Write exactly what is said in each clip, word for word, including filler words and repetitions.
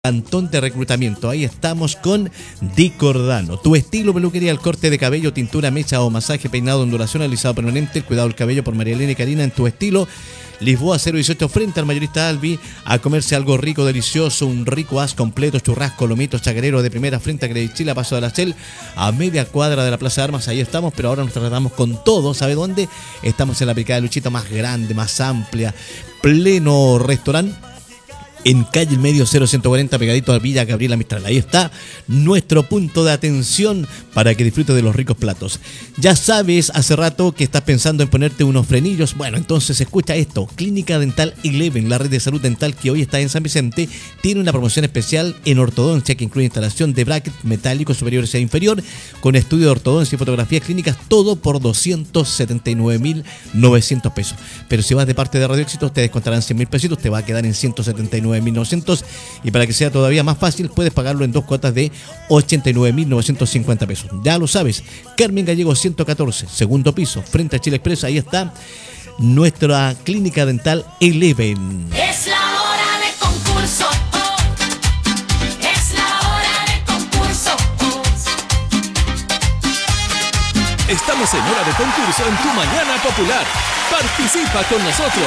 Cantón de reclutamiento. Ahí estamos con Di Cordano. Tu estilo, peluquería, el corte de cabello, tintura, mecha o masaje, peinado, ondulación, alisado permanente, el cuidado del cabello por María Elena y Karina en Tu estilo. Lisboa cero dieciocho frente al mayorista Albi, a comerse algo rico, delicioso, un rico as completo, churrasco, lomitos, chacarero de primera frente a Credit Chile, a Paso de la Shell, a media cuadra de la Plaza de Armas. Ahí estamos, pero ahora nos tratamos con todo. ¿Sabe dónde? Estamos en la picada de Luchita más grande, más amplia, pleno restaurante. En calle El Medio cero ciento cuarenta, pegadito a Villa Gabriela Mistral. Ahí está nuestro punto de atención para que disfrutes de los ricos platos. Ya sabes, hace rato que estás pensando en ponerte unos frenillos. Bueno, entonces escucha esto. Clínica Dental Eleven, la red de salud dental que hoy está en San Vicente, tiene una promoción especial en ortodoncia que incluye instalación de bracket metálico superior e inferior, con estudio de ortodoncia y fotografías clínicas, todo por doscientos setenta y nueve mil novecientos pesos. Pero si vas de parte de Radio Éxitos, te descontarán cien mil pesitos, te va a quedar en ciento setenta y nueve mil novecientos, y para que sea todavía más fácil puedes pagarlo en dos cuotas de ochenta y nueve mil novecientos cincuenta pesos. Ya lo sabes, Carmen Gallego ciento catorce, segundo piso, frente a Chile Express. Ahí está nuestra clínica dental Eleven. Es la hora de concurso. Oh. Es la hora de concurso. Oh. Estamos en hora de concurso en Tu Mañana Popular. Participa con nosotros.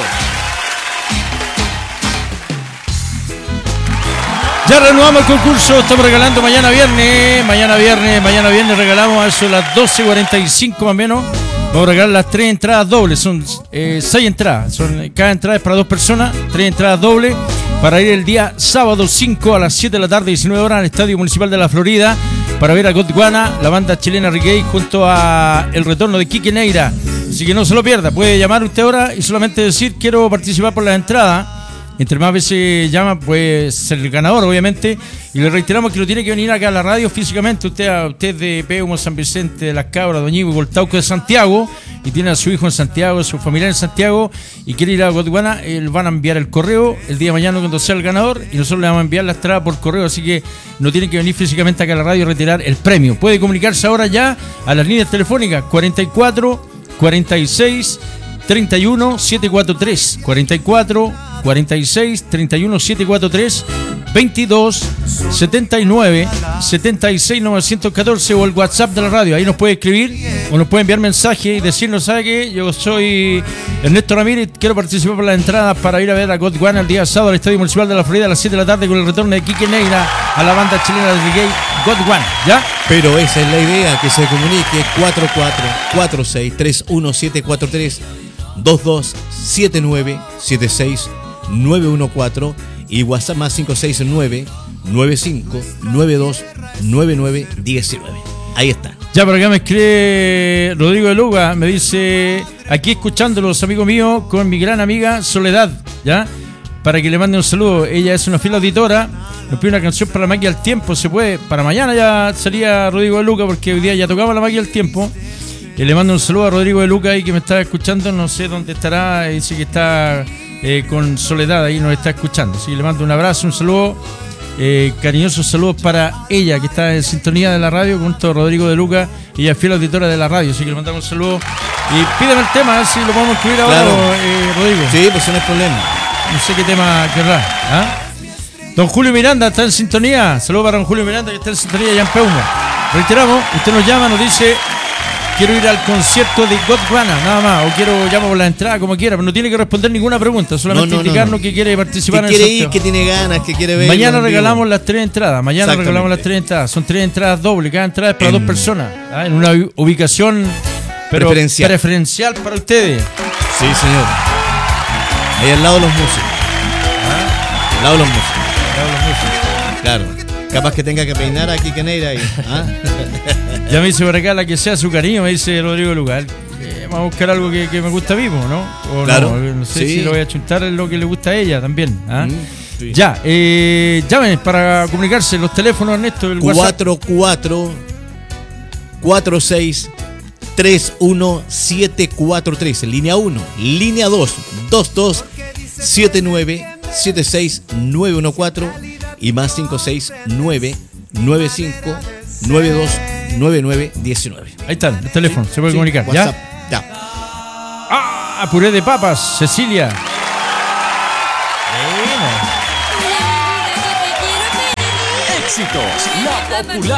Ya renovamos el concurso, estamos regalando mañana viernes, mañana viernes, mañana viernes regalamos a eso las doce cuarenta y cinco más o menos. Vamos a regalar las tres entradas dobles, son eh, seis entradas, son, cada entrada es para dos personas, tres entradas dobles para ir el día sábado cinco a las siete de la tarde, diecinueve horas, al Estadio Municipal de la Florida, para ver a Gondwana, la banda chilena Reggae, junto a el retorno de Quique Neira. Así que no se lo pierda, puede llamar usted ahora y solamente decir quiero participar por las entradas. Entre más veces llama, pues ser el ganador, obviamente. Y le reiteramos que lo tiene que venir acá a la radio físicamente. Usted, usted de Peumo, San Vicente, de Las Cabras, Doñigo y Voltauco de Santiago, y tiene a su hijo en Santiago, su familiar en Santiago, y quiere ir a Gondwana, él van a enviar el correo el día de mañana cuando sea el ganador, y nosotros le vamos a enviar la entrada por correo. Así que no tiene que venir físicamente acá a la radio y retirar el premio. Puede comunicarse ahora ya a las líneas telefónicas cuarenta y cuatro, cuarenta y seis, treinta y uno, setecientos cuarenta y tres, cuarenta y cuatro, cuarenta y seis, treinta y uno, setecientos cuarenta y tres, veintidós, setenta y nueve, setenta y seis, novecientos catorce, o el WhatsApp de la radio. Ahí nos puede escribir o nos puede enviar mensaje y decirnos, ¿sabe qué? Yo soy Ernesto Ramírez, quiero participar por las entradas para ir a ver a Gondwana el día sábado al Estadio Municipal de la Florida a las siete de la tarde, con el retorno de Quique Neira a la banda chilena de reggae Gondwana, ¿ya? Pero esa es la idea, que se comunique cuatro cuatro, cuatro seis, tres uno, siete cuatro tres, dos dos siete nueve, siete seis nueve uno cuatro y WhatsApp más cinco seis nueve, nueve cinco, nueve dos, nueve nueve uno nueve. Ahí está. Ya por acá me escribe Rodrigo de Luga, me dice, aquí escuchando los amigos míos con mi gran amiga Soledad, ¿ya? Para que le mande un saludo. Ella es una fiel auditora, nos pide una canción para la Máquina del Tiempo, se puede, para mañana ya sería Rodrigo de Luga, porque hoy día ya tocaba la Máquina del Tiempo. Y le mando un saludo a Rodrigo de Luca ahí que me está escuchando, no sé dónde estará, dice que está eh, con Soledad, ahí nos está escuchando. Así que le mando un abrazo, un saludo, eh, cariñosos saludos para ella que está en sintonía de la radio junto a Rodrigo de Luca, ella es fiel auditora de la radio, así que le mandamos un saludo. Y pídeme el tema, a ver si lo podemos escribir ahora, claro. eh, Rodrigo. Sí, pues no hay problema. No sé qué tema querrá. ¿Ah? Don Julio Miranda está en sintonía, saludos para don Julio Miranda que está en sintonía allá en Peumo. Reiteramos, usted nos llama, nos dice... quiero ir al concierto de Gondwana, nada más, o quiero llamar por la entrada, como quiera, pero no tiene que responder ninguna pregunta, solamente no, no, indicarnos no, no. que quiere participar que en el quiere sorteo. Ir, que tiene ganas, que quiere ver. Mañana regalamos las tres entradas, mañana regalamos las tres entradas, son tres entradas dobles, cada entrada es para en... dos personas, ¿ah? En una ubicación pero preferencial. preferencial para ustedes. Sí, señor. Ahí al lado de los músicos. ¿Ah? Al lado de los músicos. Al lado de los músicos. Claro. Capaz que tenga que peinar a Quique Neira ahí. ¿Ah? Ya me dice por acá la que sea su cariño, me dice Rodrigo Lugar. Eh, vamos a buscar algo que, que me gusta a mí, ¿no? O claro. No, no sé sí. si lo voy a chuntar en lo que le gusta a ella también. ¿Ah? Mm, sí. Ya, eh, llamen para comunicarse. Los teléfonos, Ernesto, el WhatsApp. cuatro cuatro, cuatro seis, tres uno, siete cuatro tres. Línea uno. Línea dos, dos dos siete nueve, siete seis nueve uno cuatro. Y más cinco seis nueve, nueve cinco, nueve dos, nueve nueve uno nueve. Ahí están, el teléfono, sí, se puede sí, comunicar. WhatsApp, ¿ya? Ya. Ah, puré de papas, Cecilia. Bueno. éxitos, La Popular.